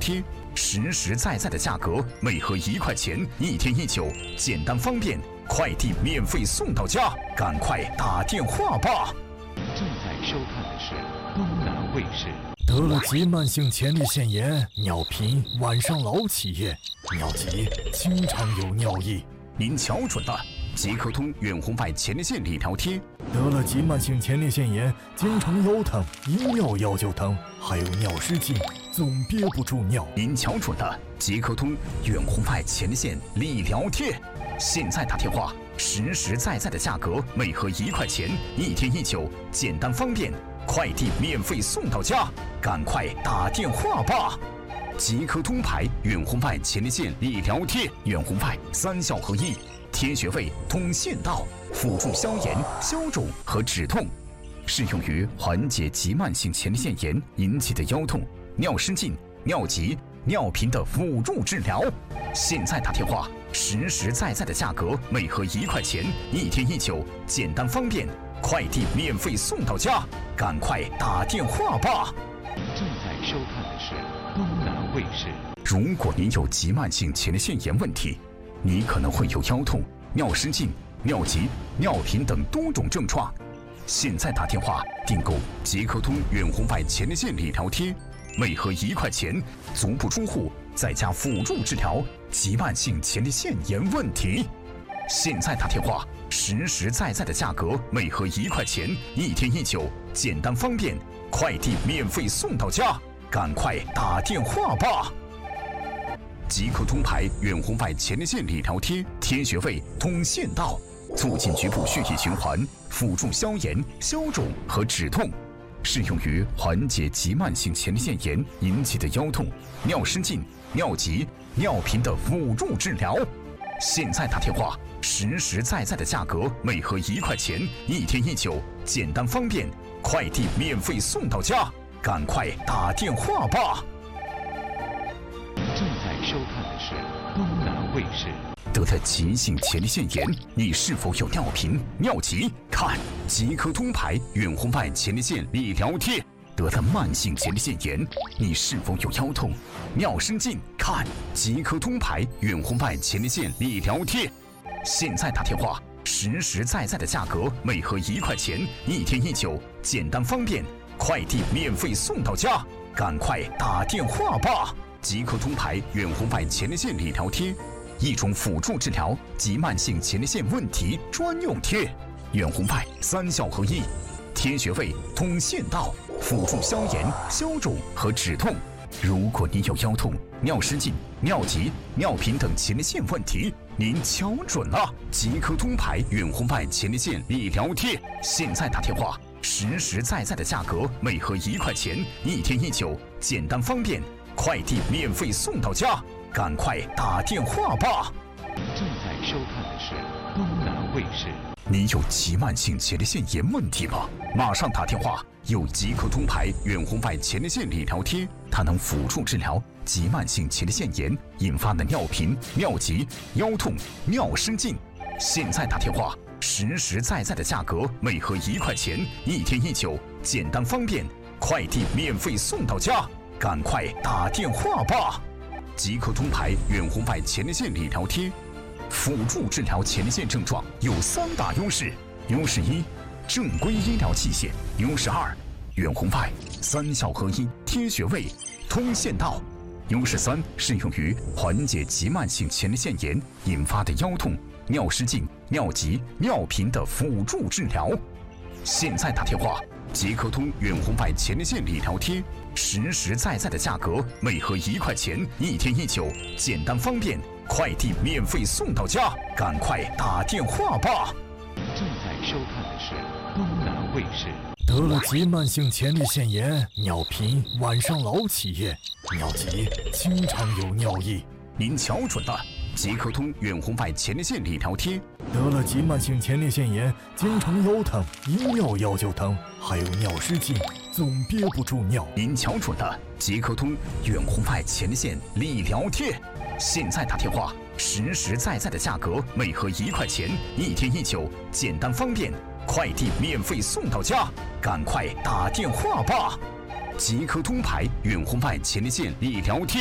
贴，实实在在的价格，每盒1块钱，1天1酒，简单方便，快递免费送到家，赶快打电话吧！ 正在收看的是东南卫视。 得了急慢性前列腺炎，尿频，晚上老起夜，尿急，经常有尿意。 您瞧准了，即刻通远红外前列腺理疗贴。 得了急慢性前列腺炎，经常腰疼，一尿药就疼，还有尿失禁，总憋不住尿。 您瞧准了，即刻通远红外前列腺理疗贴。现在打电话，实实在在的价格，每盒1块钱，1天1酒，简单方便，快递免费送到家，赶快打电话吧！即刻通牌远红外前列腺理疗贴，远红外3效合一，贴穴位、通腺道，辅助消炎、消肿和止痛，适用于缓解急慢性前列腺炎引起的腰痛、尿失禁、尿急、尿频的辅助治疗。现在打电话，实实在在的价格，每盒1块钱，1天1酒，简单方便，快递免费送到家，赶快打电话吧！ 正在收看的是东南卫视。 如果您有急慢性前列腺炎问题，你可能会有腰痛、尿失禁、尿急、尿频等多种症状。现在打电话订购即刻通远红外前列腺理疗贴，每盒1块钱，足不出户，在家辅助治疗急慢性前列腺炎问题。现在打电话，实实在在的价格，每盒1块钱，1天1酒，简单方便，快递免费送到家，赶快打电话吧！即刻通牌远红外前列腺理疗贴，贴穴位、通腺道，促进局部血液循环，辅助消炎、消肿和止痛，适用于缓解急慢性前列腺炎引起的腰痛、尿失禁、尿急、尿频的辅助治疗。现在打电话，实实在在的价格，每盒1块钱，1天1酒，简单方便，快递免费送到家，赶快打电话吧！ 正在收看的是东南卫视。 得了急性前列腺炎，你是否有尿频、尿急？看即刻通牌远红外前列腺理疗贴。得了慢性前列腺炎，你是否有腰痛、尿失禁？看即刻通牌远红外前列腺理疗贴。现在打电话，实实在在的价格，每盒1块钱，1天1酒，简单方便，快递免费送到家，赶快打电话吧！即刻通牌远红外前列腺理疗贴，一种辅助治疗急慢性前列腺问题专用贴，远红外3效合一，贴穴位、通腺道，辅助消炎、消肿和止痛。如果你有腰痛、尿失禁、尿急、尿频等前列腺问题，您瞧准了，即刻通牌远红外前列腺理疗贴。现在打电话，实实在在的价格，每盒1块钱，1天1酒，简单方便，快递免费送到家，赶快打电话吧！ 正在收看的是东南卫视。 你有急慢性前列腺炎问题吗？马上打电话，有即刻通牌远红外前列腺理疗贴，它能辅助治疗急慢性前列腺炎引发的尿频、尿急、腰痛、尿失禁。现在打电话，实实在在的价格，每盒1块钱，1天1酒，简单方便，快递免费送到家，赶快打电话吧！即刻通牌远红外前列腺理疗贴，辅助治疗前列腺症状有3大优势：优势1，正规医疗器械；优势2，远红外3效合一，贴穴位、通腺道；优势3，适用于缓解急慢性前列腺炎引发的腰痛、尿失禁、尿急、尿频的辅助治疗。现在打电话，即刻通远红外前列腺理疗贴，实实在在的价格，每盒1块钱，1天1酒，简单方便，快递免费送到家，赶快打电话吧！ 正在收看的是东南卫视。 得了急慢性前列腺炎，尿频，晚上老起夜，尿急，经常有尿意。 您瞧准了，即刻通远红外前列腺理疗贴。 得了急慢性前列腺炎，经常腰疼，一尿药就疼，还有尿失禁，总憋不住尿。 您瞧准了，即刻通远红外前列腺理疗贴。现在打电话，实实在在的价格，每盒1块钱，1天1酒，简单方便，快递免费送到家，赶快打电话吧！即刻通牌远红外前列腺理疗贴。